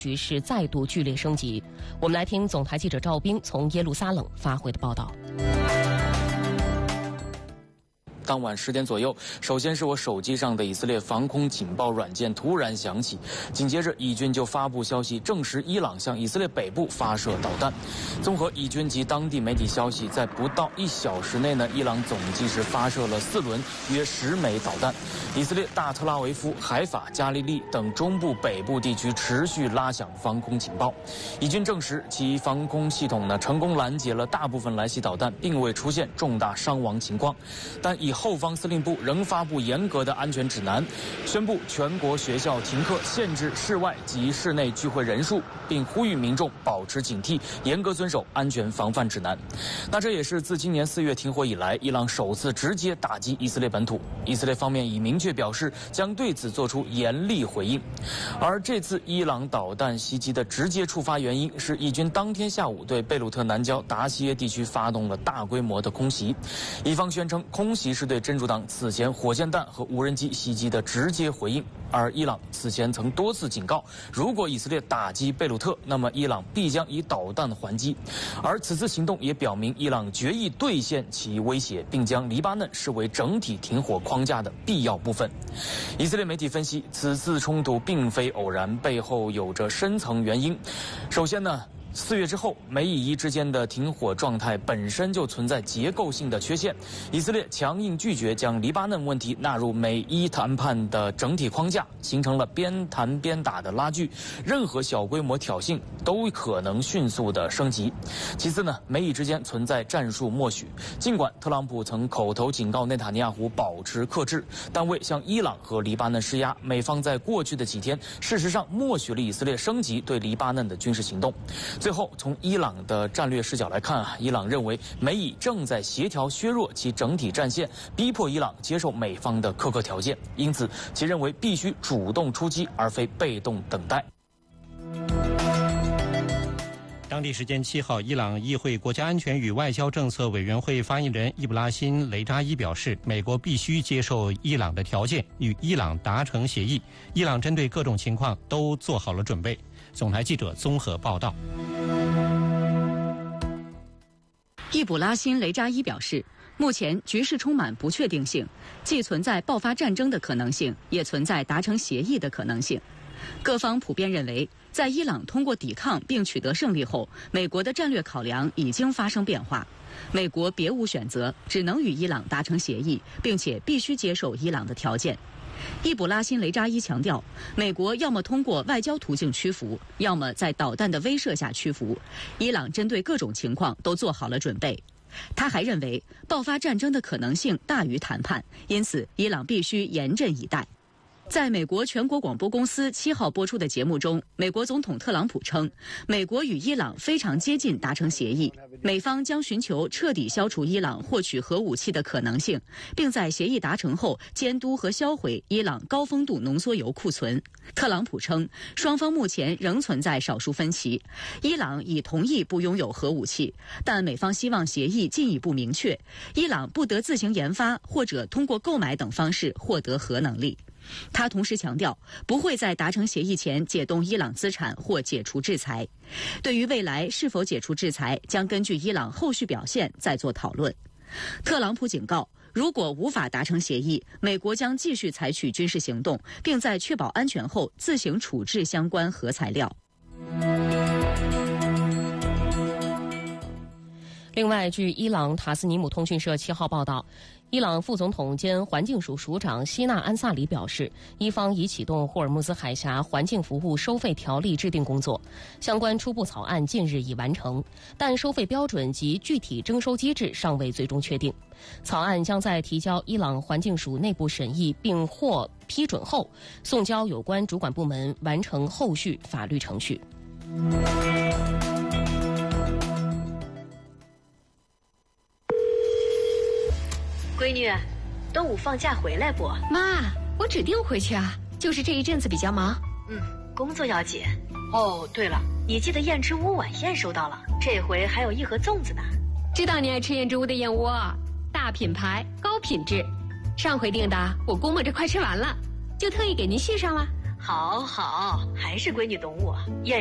局势再度剧烈升级。我们来听总台记者赵冰从耶路撒冷发回的报道。 当晚10点左右，首先是我手机上的以色列防空警报软件突然响起，紧接着以军就发布消息，证实伊朗向以色列北部发射导弹。综合以军及当地媒体消息，在不到1小时内呢，伊朗总计是发射了4轮约10枚导弹。以色列大特拉维夫、海法、加利利等中部北部地区持续拉响防空警报。以军证实其防空系统呢成功拦截了大部分来袭导弹，并未出现重大伤亡情况。但以后方司令部仍发布严格的安全指南，宣布全国学校停课，限制室外及室内聚会人数，并呼吁民众保持警惕，严格遵守安全防范指南。那这也是自今年4月停火以来，伊朗首次直接打击以色列本土。以色列方面已明确表示将对此做出严厉回应。而这次伊朗导弹袭击的直接触发原因是以军当天下午对贝鲁特南郊达西耶地区发动了大规模的空袭。伊方宣称空袭是对真主党此前火箭弹和无人机袭击的直接回应，而伊朗此前曾多次警告，如果以色列打击贝鲁特，那么伊朗必将以导弹还击。而此次行动也表明伊朗决意兑现其威胁，并将黎巴嫩视为整体停火框架的必要部分。以色列媒体分析，此次冲突并非偶然，背后有着深层原因。首先呢，4月之后，美以伊之间的停火状态本身就存在结构性的缺陷。以色列强硬拒绝将黎巴嫩问题纳入美伊谈判的整体框架，形成了边谈边打的拉锯，任何小规模挑衅都可能迅速的升级。其次呢，美以之间存在战术默许。尽管特朗普曾口头警告内塔尼亚胡保持克制，但为向伊朗和黎巴嫩施压，美方在过去的几天事实上默许了以色列升级对黎巴嫩的军事行动。最后，从伊朗的战略视角来看伊朗认为美以正在协调削弱其整体战线，逼迫伊朗接受美方的苛刻条件，因此其认为必须主动出击，而非被动等待。 当地时间7号，伊朗议会国家安全与外交政策委员会发言人伊布拉辛·雷扎伊表示，美国必须接受伊朗的条件，与伊朗达成协议。伊朗针对各种情况都做好了准备。总台记者综合报道。 伊布拉辛·雷扎伊表示，目前局势充满不确定性，既存在爆发战争的可能性，也存在达成协议的可能性。各方普遍认为，在伊朗通过抵抗并取得胜利后，美国的战略考量已经发生变化，美国别无选择，只能与伊朗达成协议，并且必须接受伊朗的条件。伊布拉辛·雷扎伊强调，美国要么通过外交途径屈服，要么在导弹的威慑下屈服。伊朗针对各种情况都做好了准备。他还认为，爆发战争的可能性大于谈判，因此伊朗必须严阵以待。在美国全国广播公司7号播出的节目中，美国总统特朗普称，美国与伊朗非常接近达成协议，美方将寻求彻底消除伊朗获取核武器的可能性，并在协议达成后监督和销毁伊朗高丰度浓缩铀库存。特朗普称，双方目前仍存在少数分歧，伊朗已同意不拥有核武器，但美方希望协议进一步明确，伊朗不得自行研发或者通过购买等方式获得核能力。他同时强调，不会在达成协议前解冻伊朗资产或解除制裁。对于未来是否解除制裁，将根据伊朗后续表现再做讨论。特朗普警告，如果无法达成协议，美国将继续采取军事行动，并在确保安全后自行处置相关核材料。 另外，据伊朗塔斯尼姆通讯社7号报道，伊朗副总统兼环境署署长希纳安萨里表示，伊方已启动霍尔木兹海峡环境服务收费条例制定工作，相关初步草案近日已完成，但收费标准及具体征收机制尚未最终确定。草案将在提交伊朗环境署内部审议并获批准后，送交有关主管部门完成后续法律程序。 闺女，端午放假回来不？ 妈，我指定回去啊，就是这一阵子比较忙。 工作要紧。哦，对了，你寄的燕之屋晚宴收到了，这回还有1盒粽子呢。 知道你爱吃燕之屋的燕窝，大品牌，高品质。上回订的我估摸着快吃完了，就特意给您续上了。 好好，还是闺女懂我。燕